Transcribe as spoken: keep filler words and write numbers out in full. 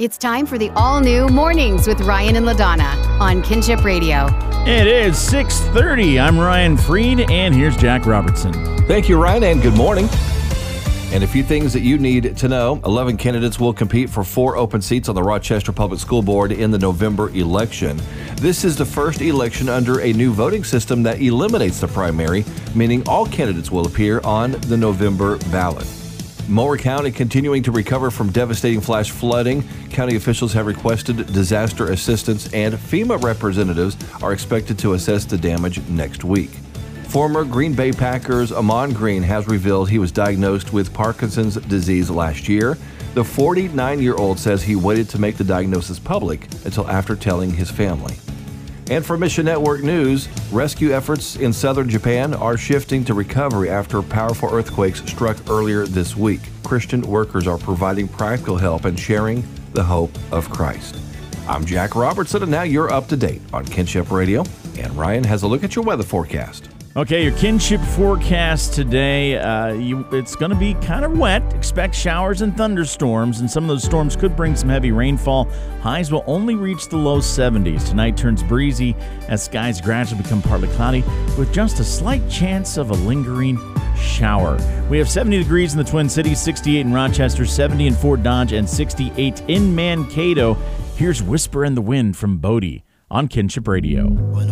It's time for the all-new Mornings with Ryan and LaDonna on Kinship Radio. It is six thirty. I'm Ryan Freed, and here's Jack Robertson. Thank you, Ryan, and good morning. And a few things that you need to know. eleven candidates will compete for four open seats on the Rochester Public School Board in the November election. This is the first election under a new voting system that eliminates the primary, meaning all candidates will appear on the November ballot. Mower County continuing to recover from devastating flash flooding. County officials have requested disaster assistance, and FEMA representatives are expected to assess the damage next week. Former Green Bay Packers Ahman Green has revealed he was diagnosed with Parkinson's disease last year. The forty-nine-year-old says he waited to make the diagnosis public until after telling his family. And for Mission Network News, rescue efforts in southern Japan are shifting to recovery after powerful earthquakes struck earlier this week. Christian workers are providing practical help and sharing the hope of Christ. I'm Jack Robertson, and now you're up to date on Kinship Radio. And Ryan has a look at your weather forecast. Okay, your Kinship forecast today, uh, you, it's going to be kind of wet. Expect showers and thunderstorms, and some of those storms could bring some heavy rainfall. Highs will only reach the low seventies. Tonight turns breezy as skies gradually become partly cloudy with just a slight chance of a lingering shower. We have seventy degrees in the Twin Cities, sixty-eight in Rochester, seventy in Fort Dodge, and sixty-eight in Mankato. Here's Whisper in the Wind from Bodie on Kinship Radio.